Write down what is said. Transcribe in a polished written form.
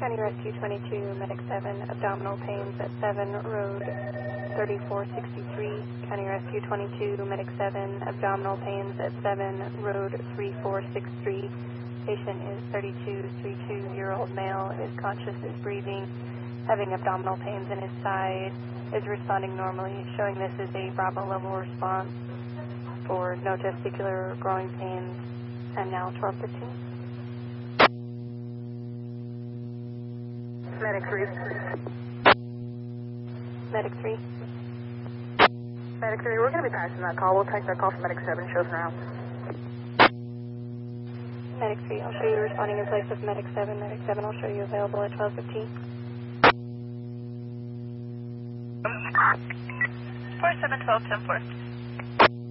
County Rescue 22, Medic 7, abdominal pains at 7, road 3463. County Rescue 22, Medic 7, abdominal pains at 7, road 3463. Patient is 32-year-old male, is conscious, is breathing, having abdominal pains in his side, is responding normally, showing this is a Bravo level response for no testicular growing pains, and now 1215. Medic 3. Medic 3. Medic 3, we're going to be passing that call. We'll take that call from Medic 7. Show us around. Medic 3, I'll show you responding in place of Medic 7. Medic 7 will show you available at 1215. 4712, 10-4.